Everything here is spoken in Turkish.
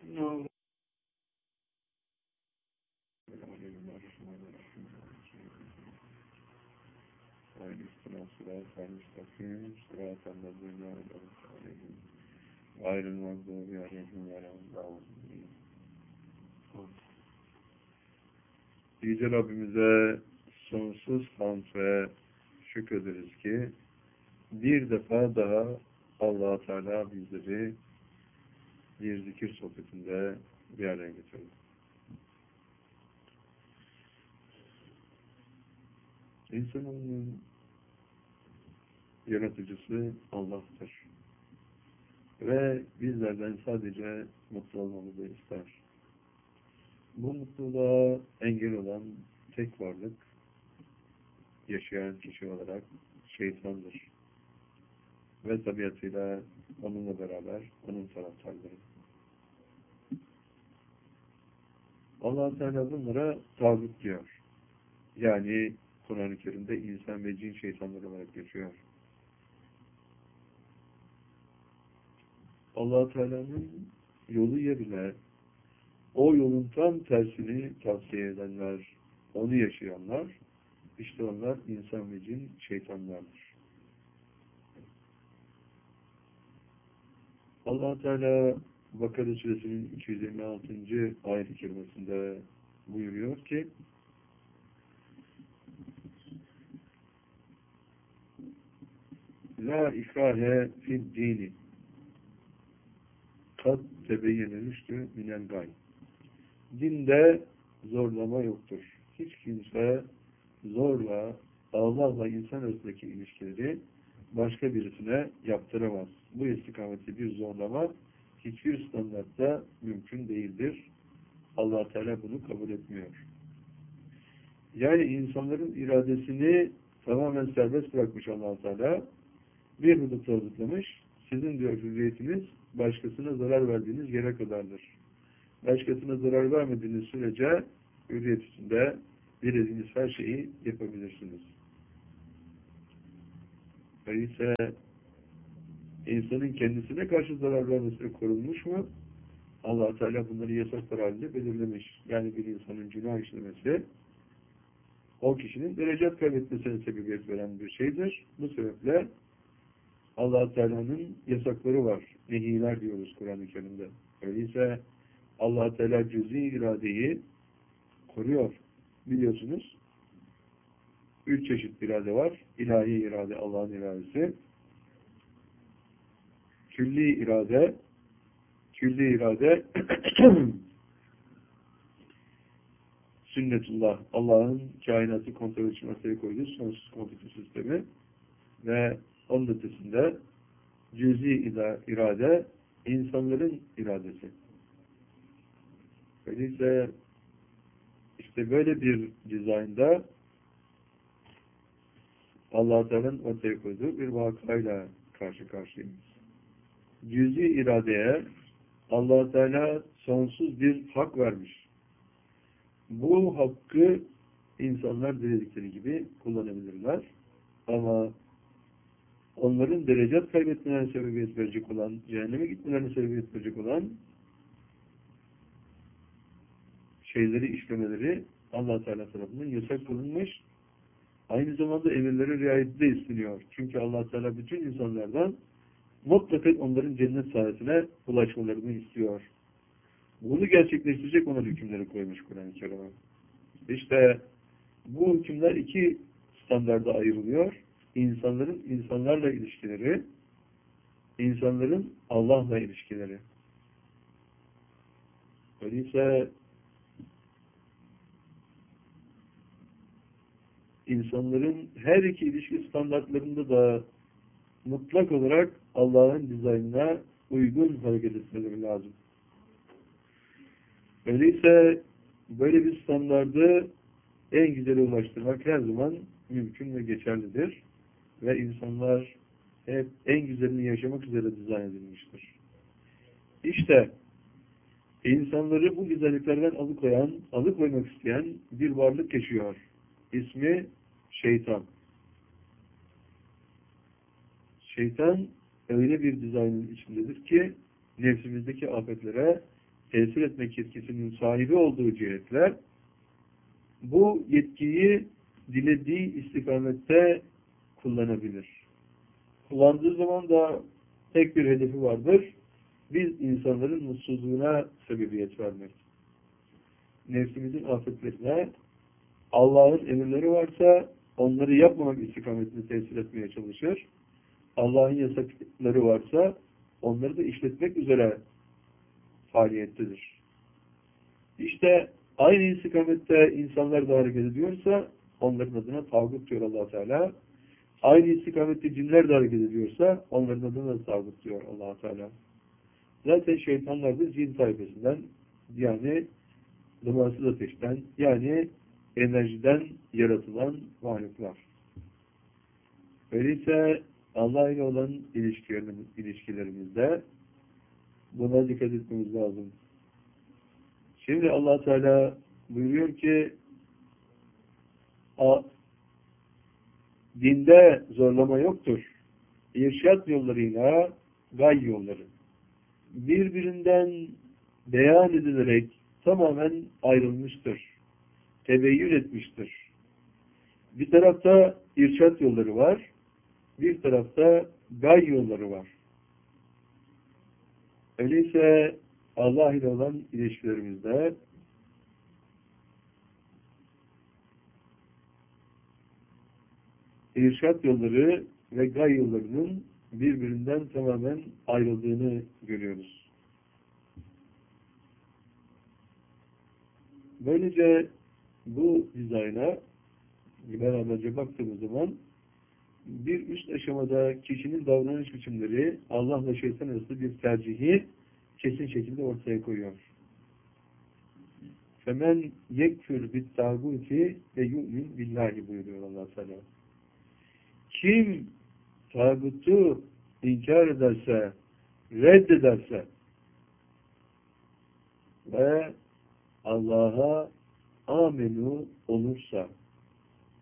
No. Yüce Rabbimize sonsuz hamd ve şükrederiz ki bir defa daha Allah-u Teala bizleri bir zikir sohbetinde bir araya getirdi. İnsanın yaratıcısı Allah'tır. Ve bizlerden sadece mutlu olmamızı ister. Bu mutluluğa engel olan tek varlık, yaşayan kişi olarak şeytandır. Ve tabiatıyla onunla beraber onun taraftarları. Allah Teala bunlara tağut diyor. Yani Kur'an-ı Kerim'de insan ve cin şeytanları olarak geçiyor. Allah Teala'nın yolu yerine o yolun tam tersini tavsiye edenler, onu yaşayanlar, işte onlar insan ve cin şeytanlardır. Allah Teala Bakara Suresinin 256. ayet-i kerimesinde buyuruyor ki La ikrahe fid dini kad tebeyyene rüştü minel gay. Dinde zorlama yoktur. Hiç kimse zorla Allah'la insan arasındaki ilişkileri başka birisine yaptıramaz. Bu istikamette bir zorlama hiçbir standartta mümkün değildir. Allah Teala bunu kabul etmiyor. Yani insanların iradesini tamamen serbest bırakmış Allah Teala, bir hudut hazırlamış. Sizin diyor hürriyetiniz başkasına zarar verdiğiniz yere kadardır. Başkasına zarar vermediğiniz sürece hürriyet içinde dilediğiniz her şeyi yapabilirsiniz. Öyleyse insanın kendisine karşı zarar vermesine korunmuş mu? Allah Teala bunları yasaklar halinde belirlemiş. Yani bir insanın günah işlemesi o kişinin derecet kaybetmesine sebebiyet veren bir şeydir. Bu sebeple Allah Teala'nın yasakları var. Nehiler diyoruz Kur'an-ı Kerim'de. Öyleyse Allah Teala cüz'i iradeyi koruyor. Biliyorsunuz 3 çeşit irade var. İlahi irade, Allah'ın iradesi. Külli irade sünnetullah, Allah'ın kainatı kontrol için ortaya koyduğu sonsuz kompütür sistemi ve onun ötesinde cüz'i irade insanların iradesi. Öyleyse işte böyle bir dizaynda Allah Teala'nın ortaya koyduğu bir vakayla karşı karşıyayız. Cüz'i iradeye Allah Teala sonsuz bir hak vermiş. Bu hakkı insanlar diledikleri gibi kullanabilirler. Ama onların derecet kaybetmelerine sebebiyet verecek olan, cehenneme gitmelerine sebebiyet verecek olan şeyleri işlemeleri Allah Teala tarafından yasak kılınmış. Aynı zamanda emirlere riayeti de isteniyor. Çünkü Allah Teala bütün insanlardan mutlaka onların cennet saadetine ulaşmalarını istiyor. Bunu gerçekleştirecek ona hükümleri koymuş Kur'an-ı Kerim'e. İşte bu hükümler iki standarda ayrılıyor. İnsanların insanlarla ilişkileri, insanların Allah'la ilişkileri. Öyleyse insanların her iki ilişki standartlarında da mutlak olarak Allah'ın dizaynına uygun hareket etmeleri lazım. Öyleyse böyle bir standardı en güzele ulaştırmak her zaman mümkün ve geçerlidir. Ve insanlar hep en güzelini yaşamak üzere dizayn edilmiştir. İşte insanları bu güzelliklerden alıkoymak isteyen bir varlık yaşıyor. İsmi şeytan. Şeytan öyle bir dizaynın içindedir ki nefsimizdeki afetlere tesir etmek yetkisinin sahibi olduğu cihetler, bu yetkiyi dilediği istikamette kullanabilir. Kullandığı zaman da tek bir hedefi vardır. Biz insanların mutsuzluğuna sebebiyet vermek. Nefsimizin afetlerine Allah'ın emirleri varsa onları yapmamak istikametinde tesir etmeye çalışır. Allah'ın yasakları varsa onları da işletmek üzere faaliyettedir. İşte aynı istikamette insanlar da hareket ediyorsa onların adına tağut diyor Allah Teala. Aynı istikamette cinler de hareket ediyorsa onların adına da tağut diyor Allah Teala. Zaten şeytanlar da cin tayfasından, yani dumansız ateşten, yani enerjiden yaratılan varlıklar. Öyleyse Allah ile olan ilişkilerimizde buna dikkat etmemiz lazım. Şimdi Allah Teala buyuruyor ki dinde zorlama yoktur. İrşad yollarıyla gay yolları birbirinden beyan edilerek tamamen ayrılmıştır. Tebeyyün etmiştir. Bir tarafta irşad yolları var, bir tarafta gay yolları var. Öyleyse Allah ile olan ilişkilerimizde irşad yolları ve gay yollarının birbirinden tamamen ayrıldığını görüyoruz. Böylece bu dizayna beraberce baktığımız zaman bir üst aşamada kişinin davranış biçimleri Allah'la şeytan arasında bir tercihi kesin şekilde ortaya koyuyor. Femen yekfür bit tağuti ve yu'min billahi buyuruyor Allah Teala. Kim tağutu inkar ederse, reddederse ve Allah'a amenu olursa,